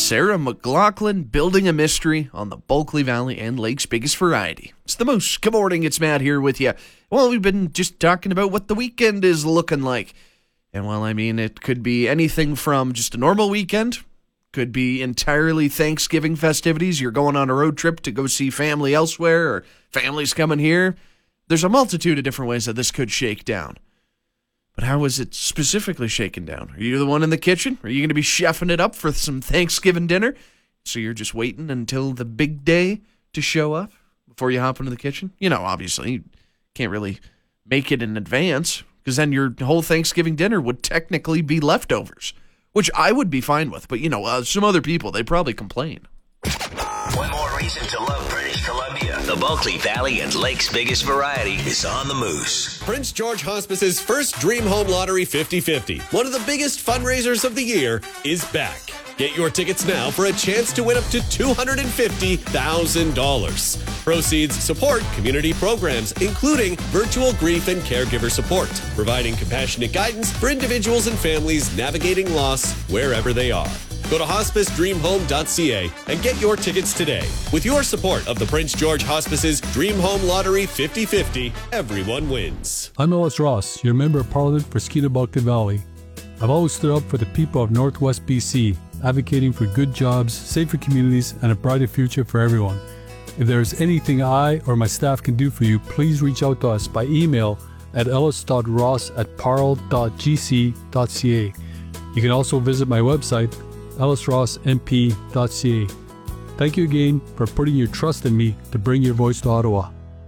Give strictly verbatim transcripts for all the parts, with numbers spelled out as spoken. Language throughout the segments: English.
Sarah McLaughlin building a mystery on the Bulkley Valley and Lake's biggest variety. It's the Moose. Good morning, it's Matt here with you. Well, we've been just talking about what the weekend is looking like. And well, I mean, it could be anything from just a normal weekend, could be entirely Thanksgiving festivities. You're going on a road trip to go see family elsewhere, or family's coming here. There's a multitude of different ways that this could shake down. But how is it specifically shaken down? Are you the one in the kitchen? Are you going to be chefing it up for some Thanksgiving dinner? So you're just waiting until the big day to show up before you hop into the kitchen? You know, obviously, you can't really make it in advance, because then your whole Thanksgiving dinner would technically be leftovers, which I would be fine with. But, you know, uh, some other people, they probably complain. One more reason to love British Columbia. The Bulkley Valley and Lake's biggest variety is on the Moose. Prince George Hospice's first Dream Home Lottery fifty fifty, one of the biggest fundraisers of the year, is back. Get your tickets now for a chance to win up to two hundred fifty thousand dollars. Proceeds support community programs, including virtual grief and caregiver support, providing compassionate guidance for individuals and families navigating loss wherever they are. Go to hospice dream home dot c a and get your tickets today. With your support of the Prince George Hospice's Dream Home Lottery fifty fifty, everyone wins. I'm Ellis Ross, your Member of Parliament for Skeena-Bulkley Valley. I've always stood up for the people of Northwest B C, advocating for good jobs, safer communities, and a brighter future for everyone. If there is anything I or my staff can do for you, please reach out to us by email at ellis dot ross at parl dot g c dot c a. You can also visit my website, ellis ross m p dot c a. Thank you again for putting your trust in me to bring your voice to Ottawa.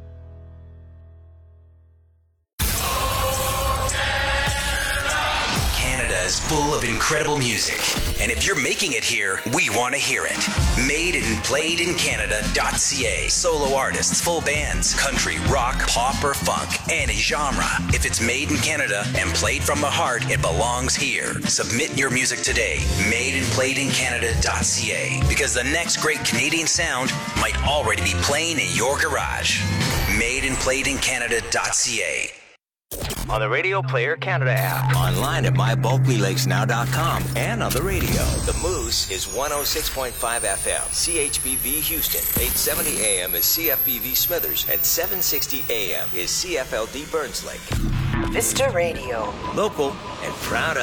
Canada is full of incredible music. And if you're making it here, we want to hear it. Made and played in Canada dot c a. Solo artists, full bands, country, rock, pop, or funk, any genre. If it's made in Canada and played from the heart, it belongs here. Submit your music today. Made and played in Canada dot c a. Because the next great Canadian sound might already be playing in your garage. Made and played in Canada dot c a. On the Radio Player Canada app. Online at my bulkley lakes now dot com. And on the radio. The Moose is one oh six point five F M. C H B V Houston. eight seventy A M is C F B V Smithers. And seven sixty A M is C F L D Burns Lake. Vista Radio. Local and proud of.